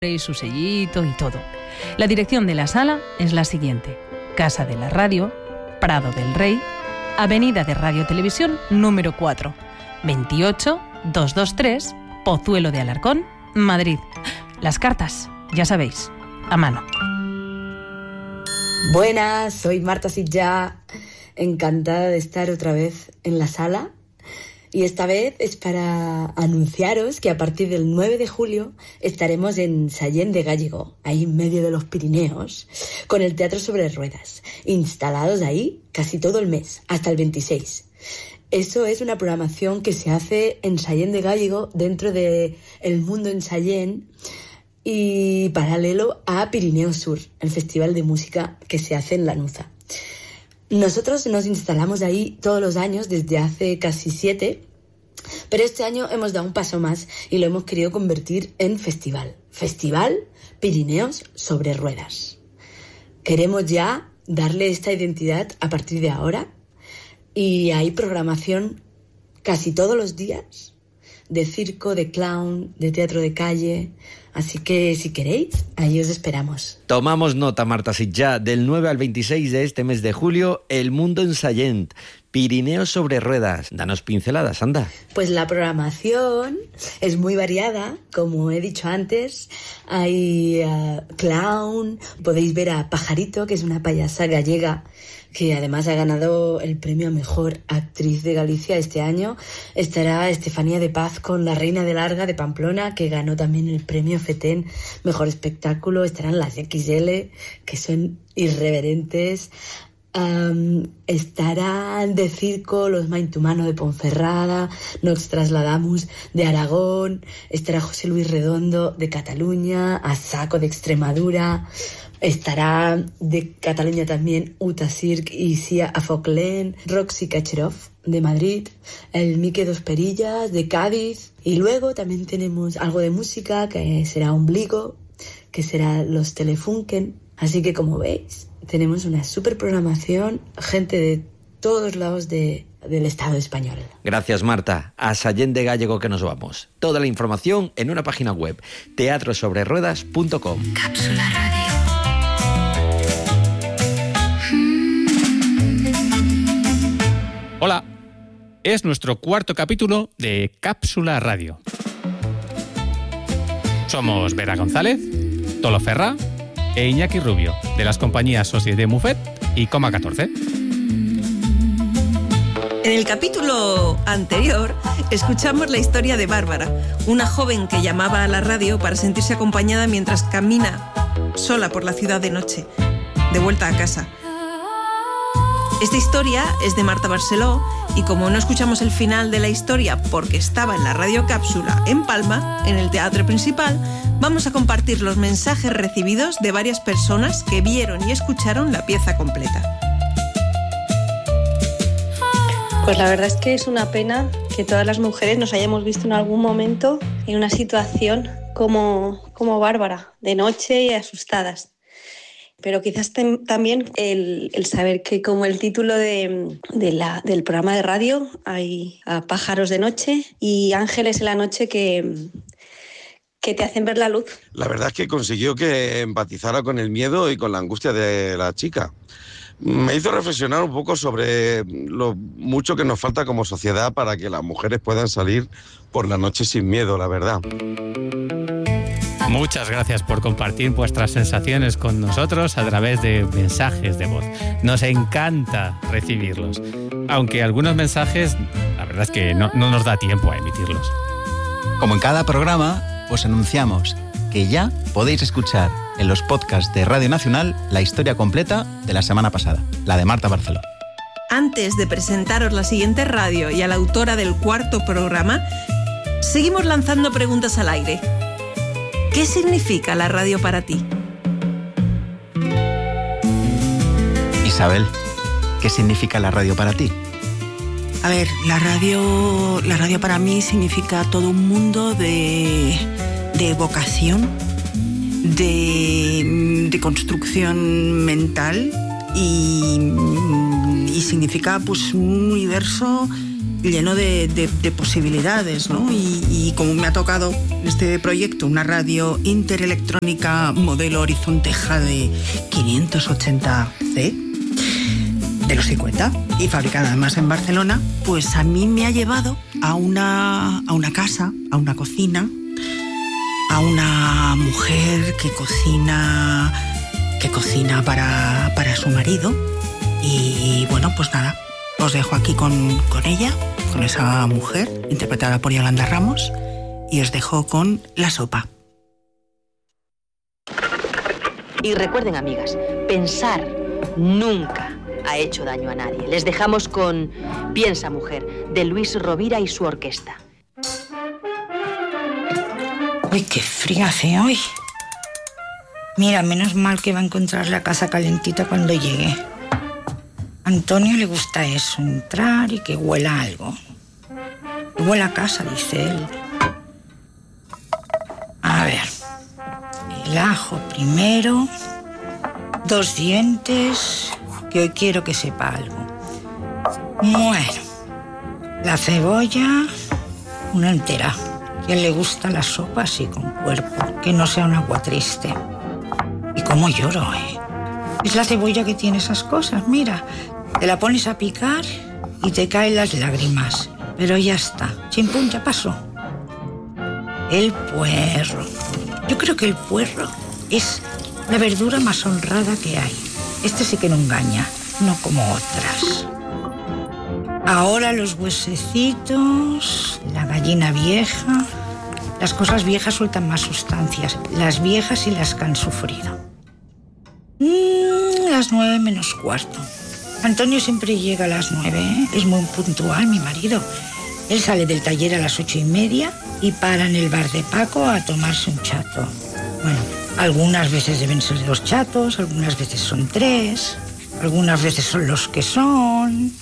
y su sellito y todo. La dirección de la sala es la siguiente: Casa de la Radio, Prado del Rey, Avenida de Radio Televisión número 4, 28223, Pozuelo de Alarcón, Madrid. Las cartas, ya sabéis, a mano. Buenas, soy Marta Sitjà, encantada de estar otra vez en la sala. Y esta vez es para anunciaros que a partir del 9 de julio estaremos en Sallent de Gállego, ahí en medio de los Pirineos, con el Teatro sobre Ruedas, instalados ahí casi todo el mes, hasta el 26. Eso es una programación que se hace en Sallent de Gállego, dentro de El Mundo en Sallent, y paralelo a Pirineo Sur, el festival de música que se hace en Lanuza. Nosotros nos instalamos ahí todos los años desde hace casi 7, pero este año hemos dado un paso más y lo hemos querido convertir en festival. Festival Pirineos sobre Ruedas. Queremos ya darle esta identidad a partir de ahora y hay programación casi todos los días de circo, de clown, de teatro de calle. Así que, si queréis, ahí os esperamos. Tomamos nota, Marta Sitjà, del 9 al 26 de este mes de julio, El Mundo en Sallent, Pirineos sobre Ruedas. Danos pinceladas, anda. Pues la programación es muy variada, como he dicho antes. Hay clown, podéis ver a Pajarito, que es una payasa gallega, que además ha ganado el premio a Mejor Actriz de Galicia este año. Estará Estefanía de Paz con La Reina de Larga de Pamplona, que ganó también el premio FETEN Mejor Espectáculo. Estarán las XL, que son irreverentes. Estarán de circo los Maintumano de Ponferrada, Nos Trasladamos de Aragón. Estará José Luis Redondo de Cataluña, Asaco de Extremadura. Estará de Cataluña también Uta Circ y Sia Afoclén, Roxy Kacherov de Madrid, el Mique Dos Perillas de Cádiz, y luego también tenemos algo de música, que será Ombligo, que será Los Telefunken. Así que, como veis, tenemos una super programación, gente de todos lados del Estado español. Gracias, Marta. A Sallent de Gállego que nos vamos. Toda la información en una página web, teatrosobreruedas.com. Cápsula Radio. Hola, es nuestro cuarto capítulo de Cápsula Radio. Somos Vera González, Tolo Ferrá e Iñaki Rubio, de las compañías Société Muffet y Coma 14. En el capítulo anterior escuchamos la historia de Bárbara, una joven que llamaba a la radio para sentirse acompañada mientras camina sola por la ciudad de noche, de vuelta a casa. Esta historia es de Marta Barceló y como no escuchamos el final de la historia porque estaba en la Radio Cápsula en Palma, en el Teatro Principal, vamos a compartir los mensajes recibidos de varias personas que vieron y escucharon la pieza completa. Pues la verdad es que es una pena que todas las mujeres nos hayamos visto en algún momento en una situación como Bárbara, de noche y asustadas. Pero quizás también el saber que, como el título del programa de radio, hay pájaros de noche y ángeles en la noche que te hacen ver la luz. La verdad es que consiguió que empatizara con el miedo y con la angustia de la chica. Me hizo reflexionar un poco sobre lo mucho que nos falta como sociedad para que las mujeres puedan salir por la noche sin miedo, la verdad. Muchas gracias por compartir vuestras sensaciones con nosotros a través de mensajes de voz. Nos encanta recibirlos, aunque algunos mensajes, la verdad es que no nos da tiempo a emitirlos. Como en cada programa, os anunciamos que ya podéis escuchar en los podcasts de Radio Nacional la historia completa de la semana pasada, la de Marta Barceló. Antes de presentaros la siguiente radio y a la autora del cuarto programa, seguimos lanzando preguntas al aire. ¿Qué significa la radio para ti? Isabel, ¿qué significa la radio para ti? A ver, la radio para mí significa todo un mundo de vocación, de construcción mental y significa pues un universo lleno de posibilidades, ¿no? Y como me ha tocado este proyecto, una radio interelectrónica modelo Horizonte Jade 580C de los 50 y fabricada además en Barcelona, pues a mí me ha llevado a una casa, a una cocina, a una mujer que cocina para su marido. Y bueno, pues nada, os dejo aquí con ella, con esa mujer, interpretada por Yolanda Ramos, y os dejo con La sopa. Y recuerden, amigas, pensar nunca ha hecho daño a nadie. Les dejamos con Piensa, mujer, de Luis Rovira y su orquesta. Uy, qué frío hace hoy. Mira, menos mal que va a encontrar la casa calentita cuando llegue. A Antonio le gusta eso, entrar y que huela algo. Que huela a casa, dice él. A ver, el ajo primero, 2 dientes, que hoy quiero que sepa algo. Bueno, la cebolla, una entera. A quien le gusta la sopa así con cuerpo, que no sea un agua triste. Y cómo lloro, ¿eh? Es la cebolla que tiene esas cosas, mira. Te la pones a picar y te caen las lágrimas. Pero ya está, chimpún, ya pasó. El puerro. Yo creo que el puerro es la verdura más honrada que hay. Este sí que no engaña, no como otras. Ahora los huesecitos, la gallina vieja. Las cosas viejas sueltan más sustancias. Las viejas y las que han sufrido. Las 9 menos cuarto. Antonio siempre llega a las 9, ¿eh? Es muy puntual, mi marido. Él sale del taller a las 8:30 y para en el bar de Paco a tomarse un chato. Bueno, algunas veces deben ser 2 chatos, algunas veces son 3, algunas veces son los que son.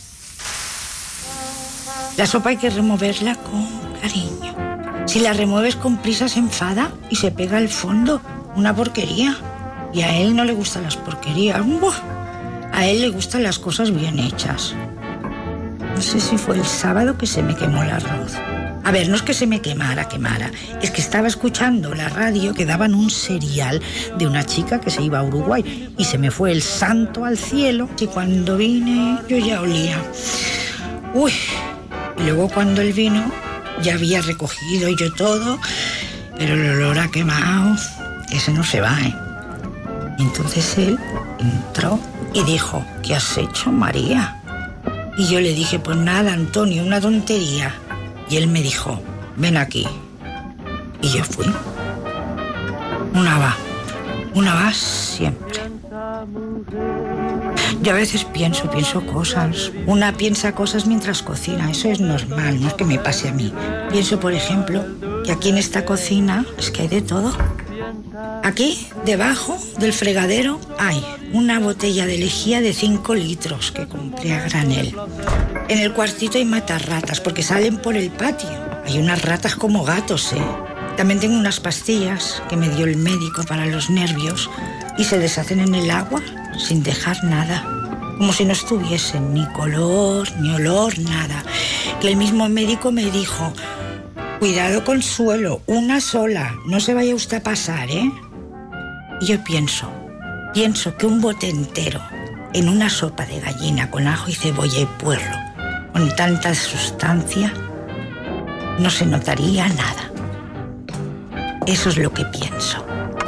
La sopa hay que removerla con cariño. Si la remueves con prisa se enfada y se pega al fondo. Una porquería. Y a él no le gustan las porquerías. ¡Buah! A él le gustan las cosas bien hechas. No sé si fue el sábado que se me quemó el arroz. A ver, no es que se me quemara. Es que estaba escuchando la radio que daban un serial de una chica que se iba a Uruguay. Y se me fue el santo al cielo. Y cuando vine, yo ya olía. Uy. Y luego cuando él vino, ya había recogido yo todo. Pero el olor a quemado, ese no se va, ¿eh? Y entonces él entró y dijo, ¿qué has hecho, María? Y yo le dije, pues nada, Antonio, una tontería. Y él me dijo, ven aquí. Y yo fui. Una va siempre. Yo a veces pienso cosas. Una piensa cosas mientras cocina, eso es normal, no es que me pase a mí. Pienso, por ejemplo, que aquí en esta cocina es que hay de todo. Aquí, debajo del fregadero, hay una botella de lejía de 5 litros que compré a granel. En el cuartito hay matarratas porque salen por el patio. Hay unas ratas como gatos, ¿eh? También tengo unas pastillas que me dio el médico para los nervios y se deshacen en el agua sin dejar nada. Como si no estuviesen ni color, ni olor, nada. Que el mismo médico me dijo, cuidado, Consuelo, una sola, no se vaya usted a pasar, ¿eh? Y yo pienso que un bote entero en una sopa de gallina con ajo y cebolla y puerro, con tanta sustancia, no se notaría nada. Eso es lo que pienso.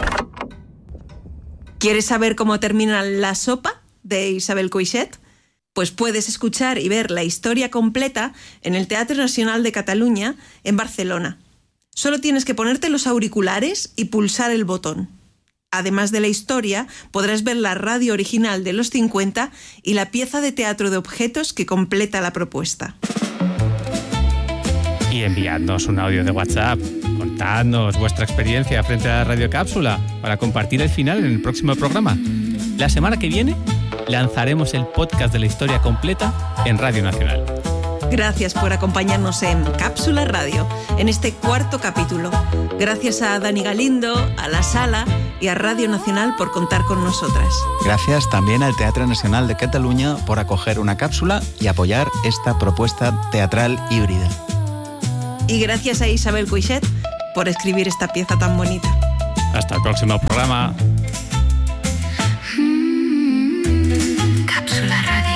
¿Quieres saber cómo termina La sopa de Isabel Coixet? Pues puedes escuchar y ver la historia completa en el Teatro Nacional de Cataluña, en Barcelona. Solo tienes que ponerte los auriculares y pulsar el botón. Además de la historia, podrás ver la radio original de los 50 y la pieza de teatro de objetos que completa la propuesta. Y enviadnos un audio de WhatsApp. Contadnos vuestra experiencia frente a la radiocápsula para compartir el final en el próximo programa. La semana que viene lanzaremos el podcast de la historia completa en Radio Nacional. Gracias por acompañarnos en Cápsula Radio, en este cuarto capítulo. Gracias a Dani Galindo, a La Sala y a Radio Nacional por contar con nosotras. Gracias también al Teatre Nacional de Cataluña por acoger una cápsula y apoyar esta propuesta teatral híbrida. Y gracias a Isabel Coixet por escribir esta pieza tan bonita. Hasta el próximo programa. Cápsula Radio.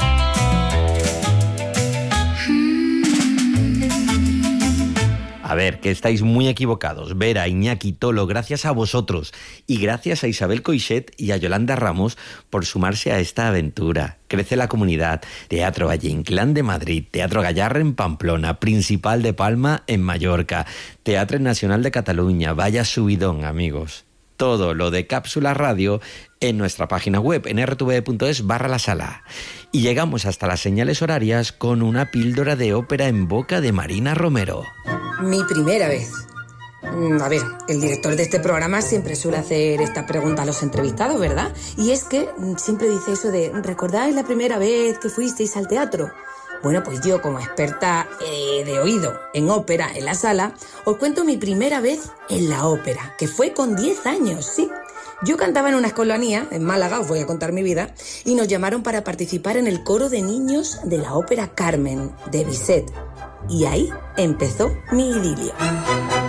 A ver, que estáis muy equivocados. Vera, Iñaki, Tolo, gracias a vosotros y gracias a Isabel Coixet y a Yolanda Ramos por sumarse a esta aventura. Crece la comunidad. Teatro Valle Inclán de Madrid, Teatro Gallarre en Pamplona, Principal de Palma en Mallorca, Teatre Nacional de Cataluña. Vaya subidón, amigos. Todo lo de Cápsula Radio en nuestra página web en rtv.es/la sala. Y llegamos hasta las señales horarias con una píldora de ópera en boca de Marina Romero. Mi primera vez. A ver, el director de este programa siempre suele hacer esta pregunta a los entrevistados, ¿verdad? Y es que siempre dice eso de ¿recordáis la primera vez que fuisteis al teatro? Bueno, pues yo, como experta de oído en ópera en La Sala, os cuento mi primera vez en la ópera, que fue con 10 años, sí. Yo cantaba en una escolanía, en Málaga, os voy a contar mi vida, y nos llamaron para participar en el coro de niños de la ópera Carmen, de Bizet. Y ahí empezó mi idilio.